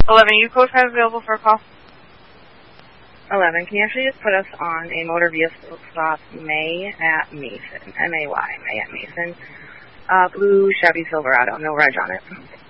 11, you coach have available for a call? 11, can you actually just put us on a motor vehicle stop May at Mason, M-A-Y, May at Mason. Blue Chevy Silverado, no reg on it.